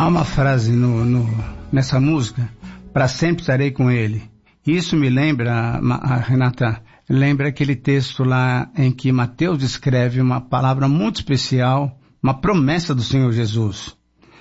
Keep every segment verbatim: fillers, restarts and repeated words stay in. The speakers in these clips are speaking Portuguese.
Há uma frase no, no, nessa música, para sempre estarei com ele. Isso me lembra, a Renata, lembra aquele texto lá em que Mateus escreve uma palavra muito especial, uma promessa do Senhor Jesus.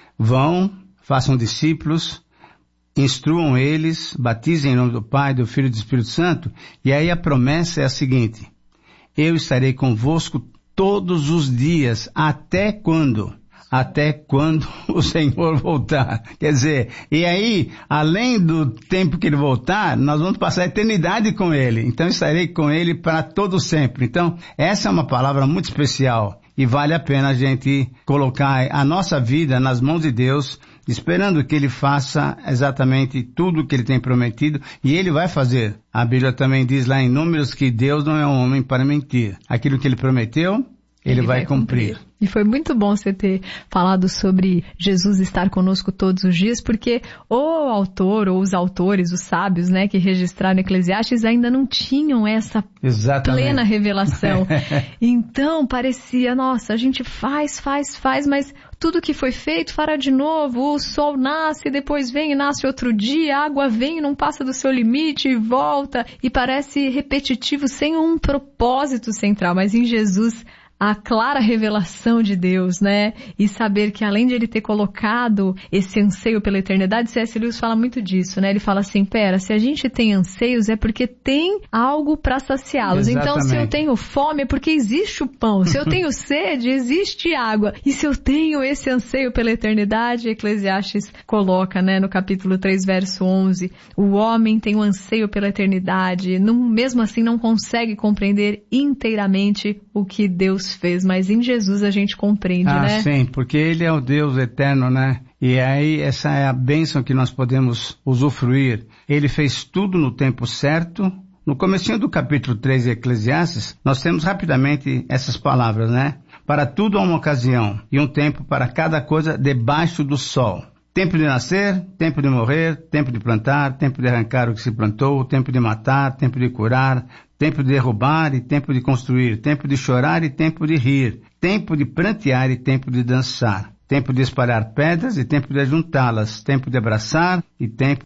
Vão, façam discípulos, instruam eles, batizem em nome do Pai, do Filho e do Espírito Santo, e aí a promessa é a seguinte: eu estarei convosco todos os dias, até quando? Até quando o Senhor voltar. Quer dizer, e aí, além do tempo que ele voltar, nós vamos passar a eternidade com ele. Então estarei com ele para todo sempre. Então, essa é uma palavra muito especial e vale a pena a gente colocar a nossa vida nas mãos de Deus, esperando que ele faça exatamente tudo o que ele tem prometido, e ele vai fazer. A Bíblia também diz lá em Números que Deus não é um homem para mentir. Aquilo que ele prometeu, ele, ele vai, vai cumprir. cumprir. E foi muito bom você ter falado sobre Jesus estar conosco todos os dias, porque o autor, ou os autores, os sábios, né, que registraram Eclesiastes ainda não tinham essa Exatamente. plena revelação. Então, parecia, nossa, a gente faz, faz, faz, mas tudo que foi feito fará de novo. O sol nasce, depois vem e nasce outro dia, a água vem e não passa do seu limite e volta. E parece repetitivo, sem um propósito central, mas em Jesus a clara revelação de Deus, né? E saber que além de ele ter colocado esse anseio pela eternidade, C S. Lewis fala muito disso, né? Ele fala assim, pera, se a gente tem anseios é porque tem algo para saciá-los. Então, se eu tenho fome é porque existe o pão. Se eu tenho sede, existe água. E se eu tenho esse anseio pela eternidade, Eclesiastes coloca, né, no capítulo três, verso onze, o homem tem um anseio pela eternidade, não, mesmo assim não consegue compreender inteiramente o que Deus fez, mas em Jesus a gente compreende, ah, né? Ah, sim, porque ele é o Deus eterno, né? E aí essa é a bênção que nós podemos usufruir. Ele fez tudo no tempo certo. No comecinho do capítulo três de Eclesiastes, nós temos rapidamente essas palavras, né? Para tudo há uma ocasião e um tempo para cada coisa debaixo do sol. Tempo de nascer, tempo de morrer, tempo de plantar, tempo de arrancar o que se plantou, tempo de matar, tempo de curar, tempo de derrubar e tempo de construir, tempo de chorar e tempo de rir, tempo de prantear e tempo de dançar, tempo de espalhar pedras e tempo de ajuntá-las, tempo de abraçar e tempo,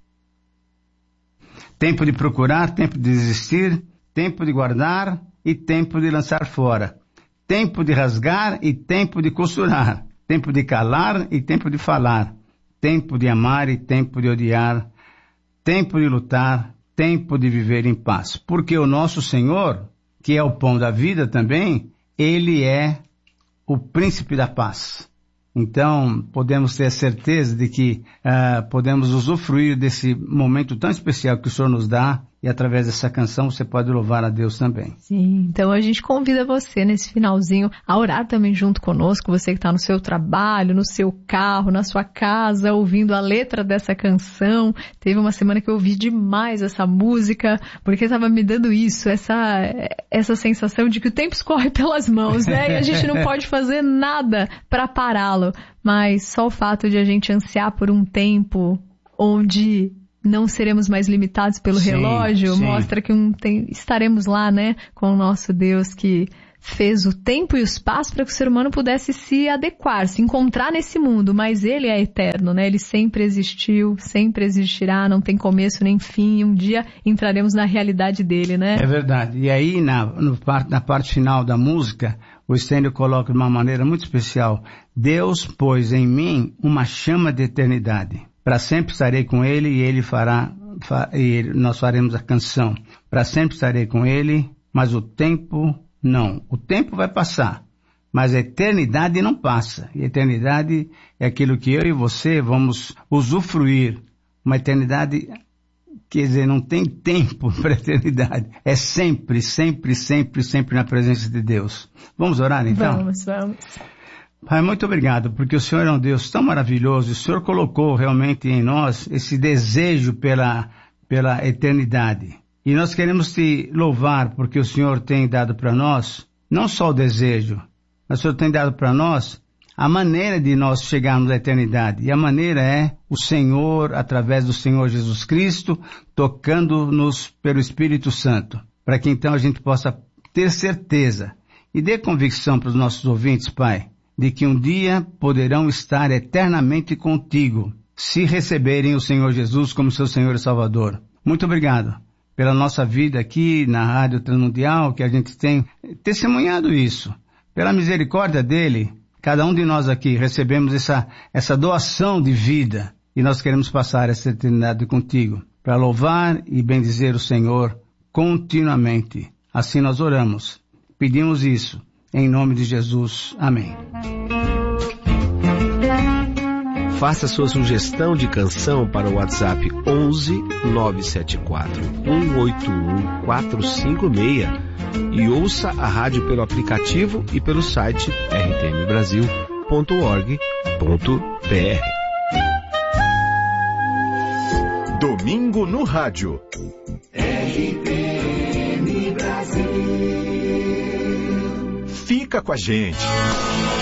tempo de procurar, tempo de desistir, tempo de guardar e tempo de lançar fora, tempo de rasgar e tempo de costurar, tempo de calar e tempo de falar, tempo de amar e tempo de odiar, tempo de lutar, tempo de viver em paz. Porque o nosso Senhor, que é o pão da vida também, ele é o príncipe da paz. Então, podemos ter a certeza de que uh, podemos usufruir desse momento tão especial que o Senhor nos dá, e através dessa canção você pode louvar a Deus também. Sim, então a gente convida você nesse finalzinho a orar também junto conosco, você que está no seu trabalho, no seu carro, na sua casa, ouvindo a letra dessa canção. Teve uma semana que eu ouvi demais essa música, porque estava me dando isso, essa, essa sensação de que o tempo escorre pelas mãos, né? E a gente não pode fazer nada para pará-lo, mas só o fato de a gente ansiar por um tempo onde não seremos mais limitados pelo sim, relógio, sim. mostra que um tem, estaremos lá, né, com o nosso Deus que fez o tempo e o espaço para que o ser humano pudesse se adequar, se encontrar nesse mundo, mas ele é eterno, né, ele sempre existiu, sempre existirá, não tem começo nem fim, e um dia entraremos na realidade dele, né? É verdade, e aí na, no, na parte final da música, o Stênio coloca de uma maneira muito especial, Deus pôs em mim uma chama de eternidade. Para sempre estarei com ele e ele fará, fa, e nós faremos a canção. Para sempre estarei com ele, mas o tempo não. O tempo vai passar, mas a eternidade não passa. E a eternidade é aquilo que eu e você vamos usufruir. Uma eternidade, quer dizer, não tem tempo para a eternidade. É sempre, sempre, sempre, sempre na presença de Deus. Vamos orar então? Vamos, vamos. Pai, muito obrigado, porque o Senhor é um Deus tão maravilhoso, o Senhor colocou realmente em nós esse desejo pela, pela eternidade. E nós queremos te louvar, porque o Senhor tem dado para nós, não só o desejo, mas o Senhor tem dado para nós a maneira de nós chegarmos à eternidade. E a maneira é o Senhor, através do Senhor Jesus Cristo, tocando-nos pelo Espírito Santo, para que então a gente possa ter certeza e dê convicção para os nossos ouvintes, Pai, de que um dia poderão estar eternamente contigo, se receberem o Senhor Jesus como seu Senhor e Salvador. Muito obrigado pela nossa vida aqui na Rádio Transmundial, que a gente tem testemunhado isso. Pela misericórdia dele, cada um de nós aqui recebemos essa, essa doação de vida e nós queremos passar essa eternidade contigo para louvar e bendizer o Senhor continuamente. Assim nós oramos. Pedimos isso em nome de Jesus. Amém. Faça sua sugestão de canção para o WhatsApp onze nove sete quatro um oito um quatro cinco seis e ouça a rádio pelo aplicativo e pelo site r t m brasil ponto org ponto b r. Domingo no Rádio. R T M Brasil. Fica com a gente.